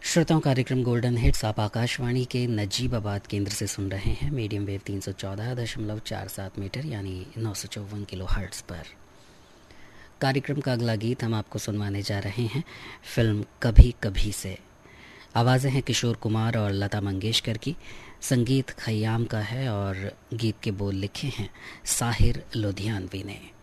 श्रोताओं, कार्यक्रम golden hits आप आकाशवाणी के नजीबाबाद केंद्र से सुन रहे हैं। मीडियम वेव 314.47 मीटर यानी 954 किलो हर्ट्स पर। कार्यक्रम का अगला गीत हम आपको सुनवाने जा रहे हैं फिल्म कभी कभी से। आवाज़ें हैं किशोर कुमार और लता मंगेशकर की, संगीत खयाम का है और गीत के बोल लिखे हैं साहिर लुधियानवी ने।